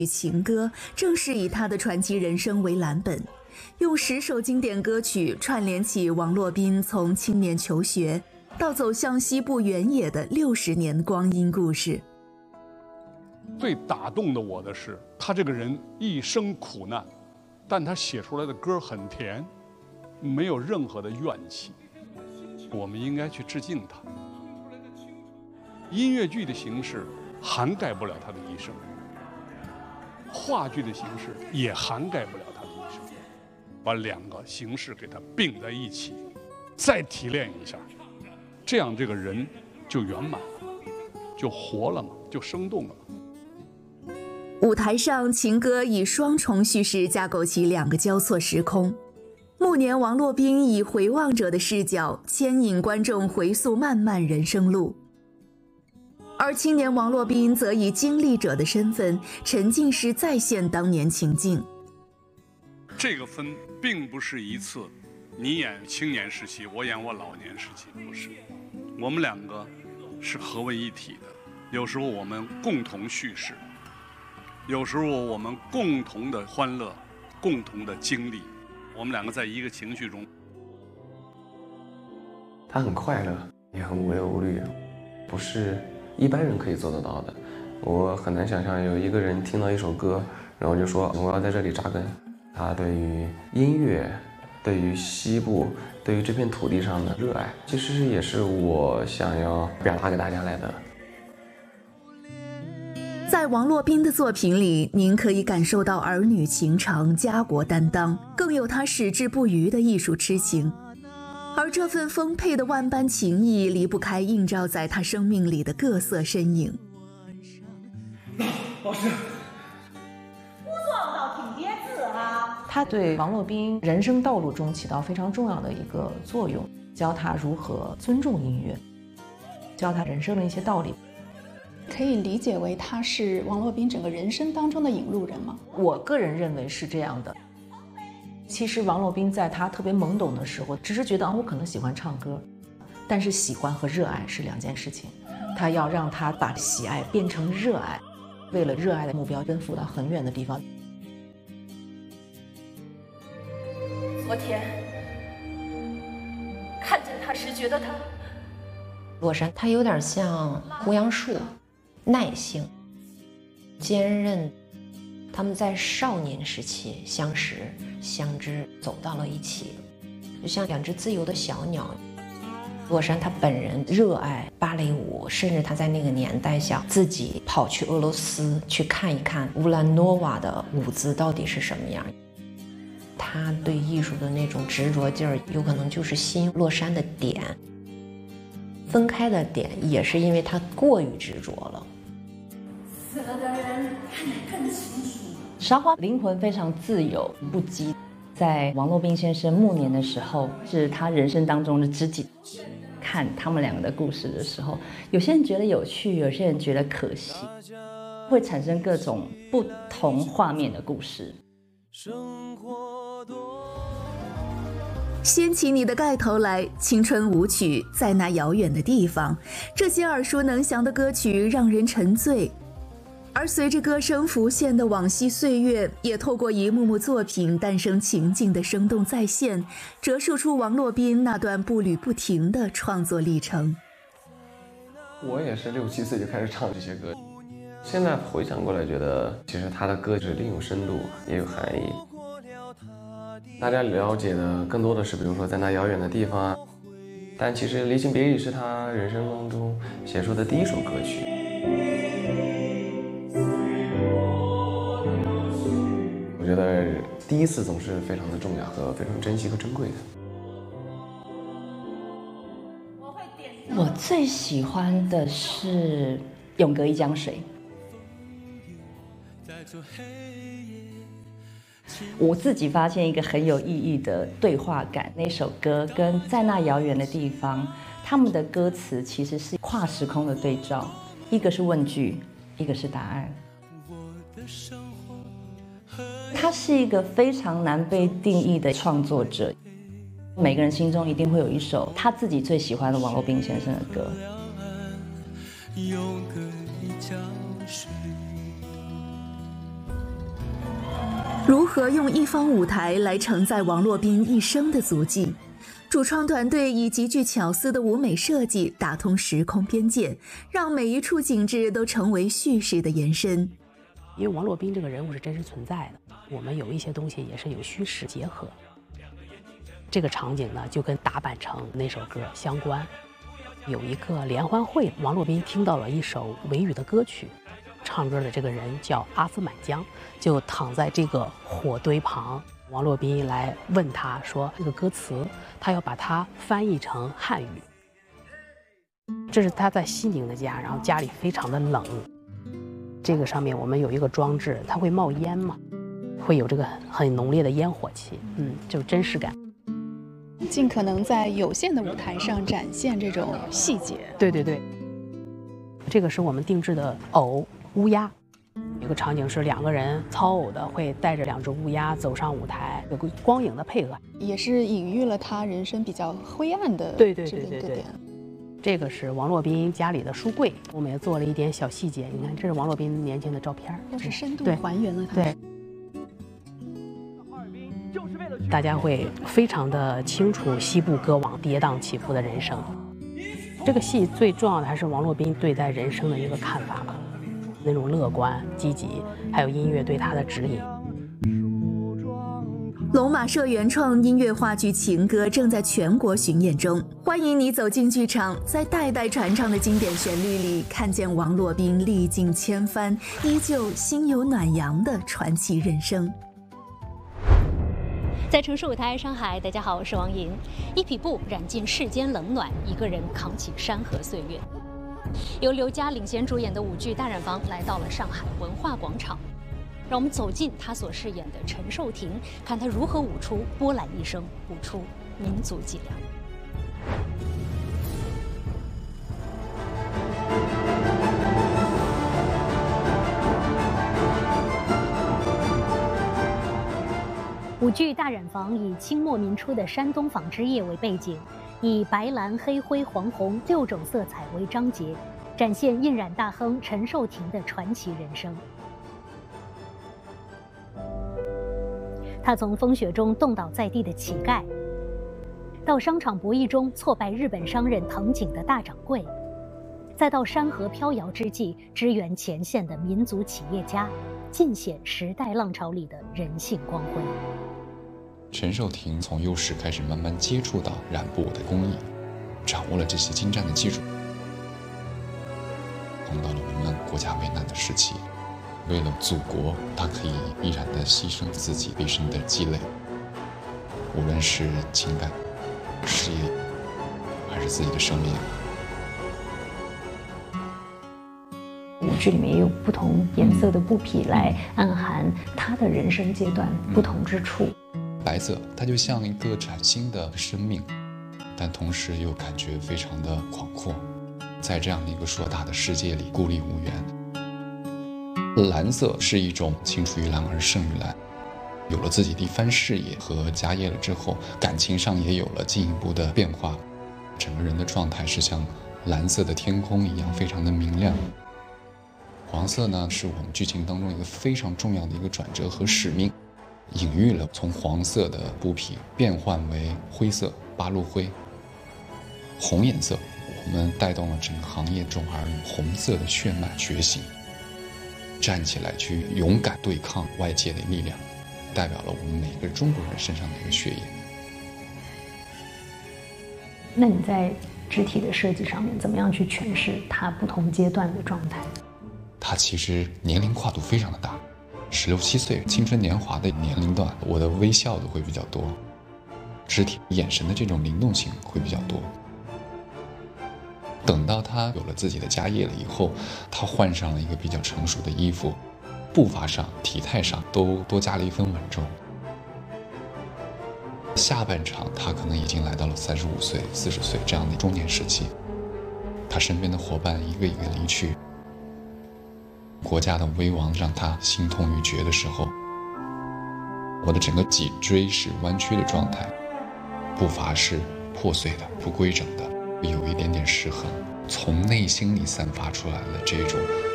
情歌正是以他的传奇人生为蓝本，用10首经典歌曲串联起王洛宾从青年求学到走向西部原野的60年光阴故事。 最打动的我的是，他这个人一生苦难，但他写出来的歌很甜，没有任何的怨气。我们应该去致敬他。音乐剧的形式涵盖不了他的一生，话剧的形式也涵盖不了他的一生，把2个形式给它并在一起，再提炼一下，这样这个人就圆满了，就活了嘛，就生动了嘛。 舞台上，情歌以双重叙事架构起2个交错时空。暮年王洛宾以回望者的视角牵引观众回溯漫漫人生路，而青年王洛宾则以经历者的身份沉浸式再现当年情境。 这个分并不是一次你演青年时期，我演我老年时期，不是，我们2个是合为一体的。有时候我们共同叙事，有时候我们共同的欢乐，共同的经历，我们2个在一个情绪中。 他很快乐，也很无忧无虑，不是一般人可以做得到的。我很难想象有一个人听到一首歌，然后就说我要在这里扎根。他对于音乐，对于西部，对于这片土地上的热爱，其实也是我想要表达给大家来的。 在王洛宾的作品里，您可以感受到儿女情长、家国担当，更有他矢志不渝的艺术痴情。而这份丰沛的万般情谊，离不开映照在他生命里的各色身影。 老师， 我撞到挺别字啊！ 他对王洛宾人生道路中起到非常重要的一个作用，教他如何尊重音乐，教他人生的一些道理。 可以理解为他是王洛宾整个人生当中的引路人吗？ 我个人认为是这样的。其实王洛宾在他特别懵懂的时候，只是觉得我可能喜欢唱歌，但是喜欢和热爱是2件事情。他要让他把喜爱变成热爱，为了热爱的目标奔赴到很远的地方。 昨天看见他时，觉得他洛杉他有点像胡杨树，耐性、坚韧。他们在少年时期相识相知，走到了一起，就像2只自由的小鸟。洛杉他本人热爱芭蕾舞，甚至他在那个年代想自己跑去俄罗斯去看一看乌兰诺瓦的舞姿到底是什么样。他对艺术的那种执着劲儿，有可能就是吸引洛杉的点。分开的点也是因为他过于执着了。 死了的人看得更清楚。 沙花灵魂非常自由不羁，在王洛宾先生暮年的时候，是他人生当中的知己。看他们2个的故事的时候，有些人觉得有趣，有些人觉得可惜，会产生各种不同画面的故事。 掀起你的盖头来，青春舞曲，在那遥远的地方，这些耳熟能详的歌曲让人沉醉。而随着歌声浮现的往昔岁月，也透过一幕幕作品诞生情境的生动再现，折射出王洛宾那段步履不停的创作历程。 我也是6、7岁就开始唱这些歌，现在回想过来，觉得其实他的歌是另有深度，也有含义。大家了解的更多的是，比如说在那遥远的地方啊，但其实《离情别意》是他人生当中写出的第1首歌曲。我觉得第一次总是非常的重要和非常珍惜和珍贵的。 我最喜欢的是《永隔一江水》。我自己发现一个很有意义的对话感，那首歌跟《在那遥远的地方》，他们的歌词其实是跨时空的对照，一个是问句，一个是答案。他是一个非常难被定义的创作者，每个人心中一定会有一首他自己最喜欢的王洛宾先生的歌。 如何用一方舞台来承载王洛宾一生的足迹？主创团队以极具巧思的舞美设计打通时空边界，让每一处景致都成为叙事的延伸。 因为王洛宾这个人物是真实存在的，我们有一些东西也是有虚实结合。这个场景呢，就跟大阪城那首歌相关。有一个联欢会，王洛宾听到了一首维语的歌曲，唱歌的这个人叫阿斯满江，就躺在这个火堆旁。王洛宾来问他说，这个歌词他要把它翻译成汉语。这是他在西宁的家，然后家里非常的冷。这个上面我们有一个装置，它会冒烟嘛，会有这个很浓烈的烟火气，就真实感。 尽可能在有限的舞台上展现这种细节。 对对对，这个是我们定制的偶乌鸦。有个场景是2个人操偶的，会带着2只乌鸦走上舞台，有个光影的配合， 也是隐喻了他人生比较灰暗的对。这个是王洛宾家里的书柜，我们也做了一点小细节。你看，这是王洛宾年轻的照片， 都是深度还原了他。 对，大家会非常的清楚西部歌王跌宕起伏的人生。这个戏最重要的还是王洛宾对待人生的一个看法吧。那种乐观积极，还有音乐对他的指引。 龙马社原创音乐话剧《情歌》正在全国巡演中，欢迎你走进剧场，在代代传唱的经典旋律里，看见王洛宾历尽千帆，依旧心有暖阳的传奇人生。 在城市舞台上海，大家好，我是王莹。一匹布染尽世间冷暖，一个人扛起山河岁月。由刘佳领衔主演的舞剧《大染坊》来到了上海文化广场，让我们走进他所饰演的陈寿廷，看他如何舞出波澜一生，舞出民族脊梁。舞剧《大染坊》以清末民初的山东纺织业为背景，以白蓝黑灰黄红6种色彩为章节，展现印染大亨陈寿廷的传奇人生。他从风雪中冻倒在地的乞丐，到商场博弈中挫败日本商人藤井的大掌柜，再到山河飘摇之际支援前线的民族企业家，尽显时代浪潮里的人性光辉。 陈寿廷从幼时开始慢慢接触到染布的工艺，掌握了这些精湛的技术。碰到了我们国家危难的时期，为了祖国，他可以毅然地牺牲自己毕生的积累，无论是情感、事业，还是自己的生命。 舞剧里面也有不同颜色的布匹来暗含他的人生阶段不同之处。 白色，它就像一个崭新的生命，但同时又感觉非常的广阔，在这样的一个硕大的世界里孤立无援。蓝色是一种青出于蓝而胜于蓝，有了自己的一番事业和家业了之后，感情上也有了进一步的变化，整个人的状态是像蓝色的天空一样非常的明亮。黄色呢，是我们剧情当中一个非常重要的一个转折和使命，隐喻了从黄色的布匹变换为灰色八路灰。红颜色，我们带动了整个行业中而红色的血脉觉醒，站起来去勇敢对抗外界的力量，代表了我们每个中国人身上的一个血液。 那你在肢体的设计上面怎么样去诠释它不同阶段的状态？ 它其实年龄跨度非常的大，16、17岁青春年华的年龄段，我的微笑的会比较多，肢体眼神的这种灵动性会比较多。等到他有了自己的家业了以后，他换上了一个比较成熟的衣服，步伐上体态上都多加了一分稳重。下半场他可能已经来到了35岁、40岁这样的中年时期，他身边的伙伴一个一个离去，国家的危亡让他心痛欲绝的时候，我的整个脊椎是弯曲的状态，步伐是破碎的、不规整的，有一点点失衡，从内心里散发出来了这种